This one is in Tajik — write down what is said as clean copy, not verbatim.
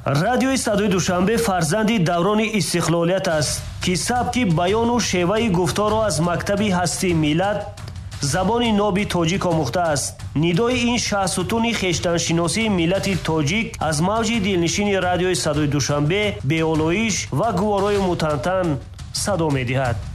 радиои Садои Душанбе фарзанди даврони истиқлолият аст, ки сабки баёну шеваи гуфторро аз мактаби ҳастии миллат забони ноби тоҷик омӯхтааст. нидои ин шаҳсутуни хештаншиносии миллати тоҷик аз мавҷи дилнишини радиои Садои Душанбе беолоиш ва гуворои мутантан садо медиҳад.